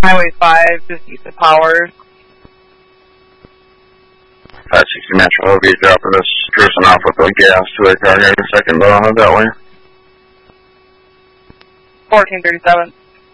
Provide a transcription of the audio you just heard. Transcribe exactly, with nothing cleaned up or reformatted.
Highway five, just east of Powers. five sixty Metro, I'll be dropping this person off with a gas to a car here in a second, but I'll have that way. fourteen thirty-seven.